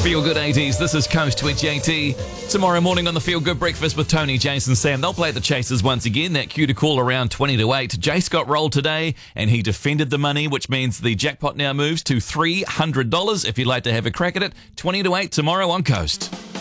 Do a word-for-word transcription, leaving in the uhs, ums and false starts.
Feel Good eighties, this is Coast with J T. Tomorrow morning on the Feel Good Breakfast with Tony, Jason, Sam, they'll play the Chasers once again. That cue to call around twenty to eight. Jace got rolled today and he defended the money, which means the jackpot now moves to three hundred dollars. If you'd like to have a crack at it, twenty to eight tomorrow on Coast.